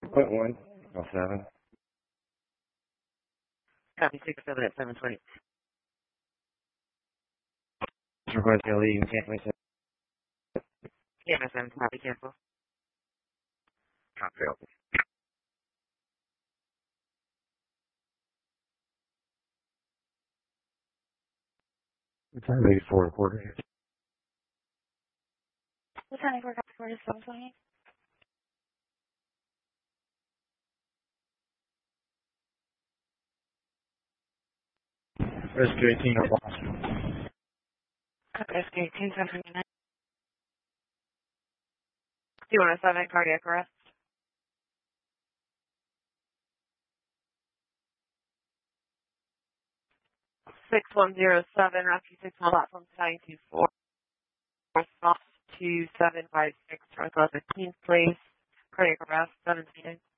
1.1, 07. Copy 67 at 720. Request LE, you can't make that. KMSM, copy cancel. Copy. Time 84 recording. What time for copy for 720? Rescue 18 or Boston. Rescue 18, 729. 2107, cardiac arrest. 6107, Rescue 6 on platform 924. Response to 756, Northwest 15th Place. Cardiac arrest, 17.